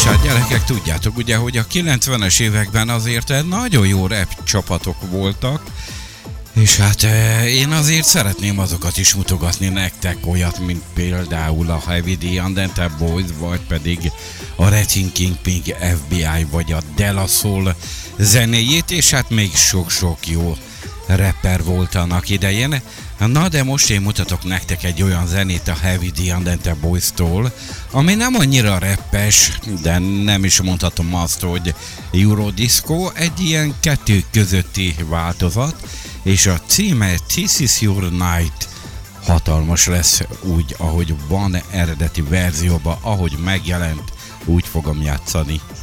hát gyerekek, tudjátok ugye, hogy a 90-es években azért nagyon jó rap csapatok voltak, és hát én azért szeretném azokat is mutogatni nektek, olyat, mint például a Heavy D, Undetected Boys, vagy pedig a Wrecking Kingpin, FBI, vagy a De La Soul zenéjét, és hát még sok-sok jó rapper volt annak idején. Na de most én mutatok nektek egy olyan zenét a Heavy D, Undetected Boys-tól, ami nem annyira rappes, de nem is mondhatom azt, hogy Eurodisco, egy ilyen kettő közötti változat, és a címe This Is Your Night. Hatalmas lesz úgy, ahogy van eredeti verzióban, ahogy megjelent, úgy fogom játszani.